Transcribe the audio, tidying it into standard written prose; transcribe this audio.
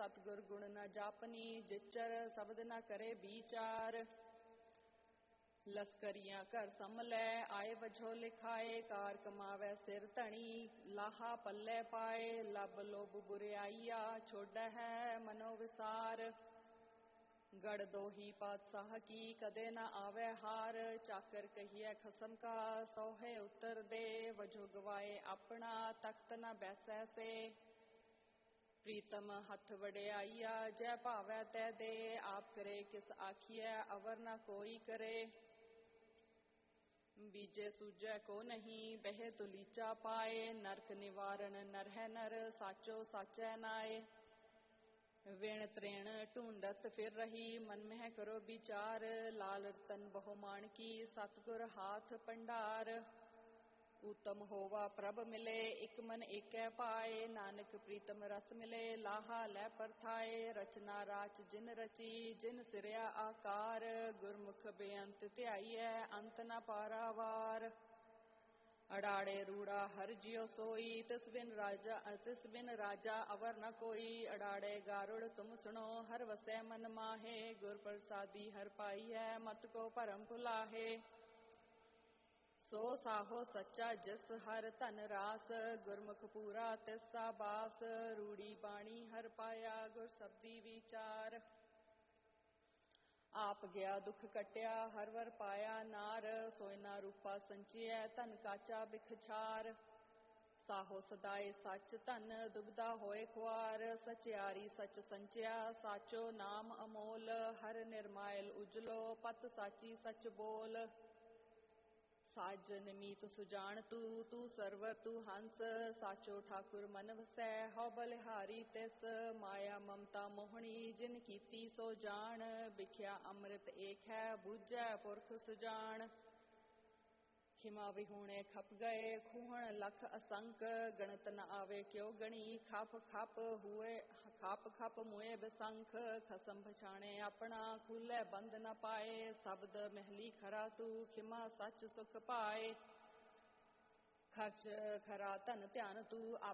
सतगुर गुण न जापनी जिचर शब्द न करे विचार लश्करियां कर समलै आए वजो लिखाए कार कमावे सिर धनी लाहा पल्ले पाए लब लोभ बुरियाइया छोड़ है मनो विसार गढ़ दो ही पातशाह की कदे न आवे हार चाकर कहिए खसम का सोहे उत्तर दे वजो गवाए अपना तख्त न बैसै से प्रीतम हथ वड़ियाइया जय भावै तै दे आप करे किस आखिए अवर न कोई करे बीजे सूझे को नहीं बहे तुलीचा पाए नरक निवारण नर है नर साचो साचै नाए वेण त्रेण ढूंढत फिर रही मन में करो विचार लाल रतन बहुमान की सतगुर हाथ भंडार उत्तम होवा प्रभ मिले एक मन एकै पाए नानक प्रीतम रस मिले लाहा लै परथाए रचना राच जिन रची जिन सिरया आकार गुरमुख बेअंत ध्याइयै अंत न पारावार अड़ाड़े रूड़ा हर जियो सोई तिस बिन राजा अवर न कोई अड़ाड़े गारुड़ तुम सुनो हर वसै मन माहे गुर प्रसादी हर पाई है मत को भरम भुलाहे सो साहो सच्चा जिस हर धन रास गुरमुख पूरा तिसा बास रूड़ी बाणी हर पाया गुर शब्दी विचार आप गया दुख कट्या हर वर पाया नार सोयना रूपा संचिय धन काचा बिखछार साहो सदाए सच धन दुबदा होए खुआर सचियारी सच संचिया साचो नाम अमोल हर निर्मायल उजलो पत साची सच बोल साजन मीत सुजान तू सरवर तू हंस साचो ठाकुर मन वसै हौ बलिहारी तिस माया ममता मोहनी जिन कीती सो जान बिख्या अमृत एक है बूझै पुरख सुजान खिमा विहूणे खप गए खूहण लख असंक गणत न आवे क्यों गणी खप खप मुए बिसंख खसम पछाणे अपना खुले बंद न पाए शब्द महली खरा तू खिमा सच सुख पाए खर्च खरा धन ध्यान तू